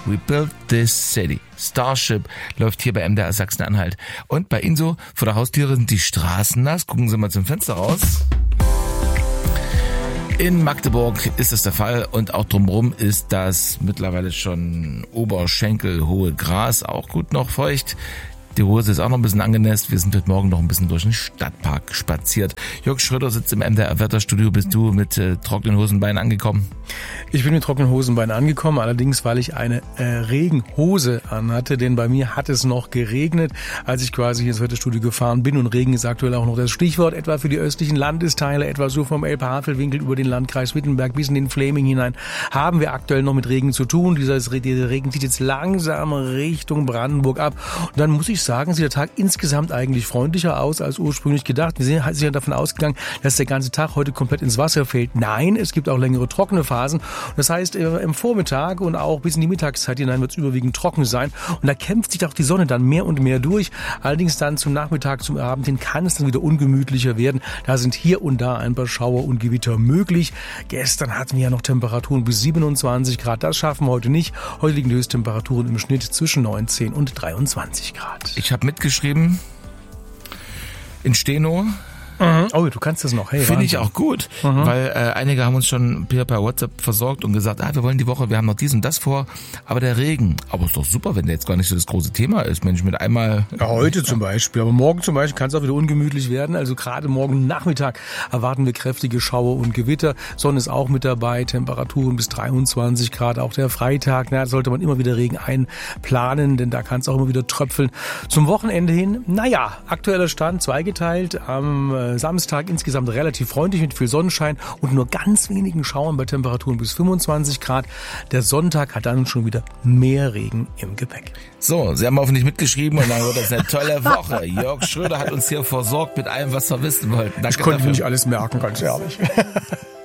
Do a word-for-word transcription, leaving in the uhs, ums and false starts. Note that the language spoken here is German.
We built this city. Starship läuft hier bei M D R Sachsen-Anhalt. Und bei Ihnen so, vor der Haustüre sind die Straßen nass. Gucken Sie mal zum Fenster raus. In Magdeburg ist es der Fall und auch drumherum ist das mittlerweile schon oberschenkelhohe Gras auch gut noch feucht. Die Hose ist auch noch ein bisschen angenässt. Wir sind heute Morgen noch ein bisschen durch den Stadtpark spaziert. Jörg Schröder sitzt im M D R-Wetterstudio. Bist du mit äh, trockenen Hosenbeinen angekommen? Ich bin mit trockenen Hosenbeinen angekommen, allerdings weil ich eine äh, Regenhose anhatte, denn bei mir hat es noch geregnet, als ich quasi hier ins Wetterstudio gefahren bin, und Regen ist aktuell auch noch das Stichwort, etwa für die östlichen Landesteile, etwa so vom Elbe-Havel-Winkel über den Landkreis Wittenberg bis in den Fläming hinein, haben wir aktuell noch mit Regen zu tun. Dieser, dieser Regen zieht jetzt langsam Richtung Brandenburg ab, und dann muss ich sagen, sieht der Tag insgesamt eigentlich freundlicher aus als ursprünglich gedacht. Wir sind ja davon ausgegangen, dass der ganze Tag heute komplett ins Wasser fällt. Nein, es gibt auch längere trockene Phasen. Das heißt, im Vormittag und auch bis in die Mittagszeit hinein wird es überwiegend trocken sein. Und da kämpft sich auch die Sonne dann mehr und mehr durch. Allerdings dann zum Nachmittag, zum Abend hin kann es dann wieder ungemütlicher werden. Da sind hier und da ein paar Schauer und Gewitter möglich. Gestern hatten wir ja noch Temperaturen bis siebenundzwanzig Grad. Das schaffen wir heute nicht. Heute liegen die Höchsttemperaturen im Schnitt zwischen neunzehn und dreiundzwanzig Grad. Ich habe mitgeschrieben in Steno. Mhm. Oh, du kannst das noch. Hey, finde ich auch gut, mhm. weil äh, einige haben uns schon per, per WhatsApp versorgt und gesagt, ah, wir wollen die Woche, wir haben noch dies und das vor, aber der Regen, aber ist doch super, wenn der jetzt gar nicht so das große Thema ist, Mensch, mit einmal... Ja, heute zum Beispiel, aber morgen zum Beispiel kann es auch wieder ungemütlich werden, also gerade morgen Nachmittag erwarten wir kräftige Schauer und Gewitter, Sonne ist auch mit dabei, Temperaturen bis dreiundzwanzig Grad, auch der Freitag, na, da sollte man immer wieder Regen einplanen, denn da kann es auch immer wieder tröpfeln. Zum Wochenende hin, naja, aktueller Stand zweigeteilt, am Samstag insgesamt relativ freundlich mit viel Sonnenschein und nur ganz wenigen Schauern bei Temperaturen bis fünfundzwanzig Grad. Der Sonntag hat dann schon wieder mehr Regen im Gepäck. So, Sie haben hoffentlich mitgeschrieben und dann wird das eine tolle Woche. Jörg Schröder hat uns hier versorgt mit allem, was wir wissen wollten. Danke ich konnte dafür. nicht alles merken, ganz ehrlich.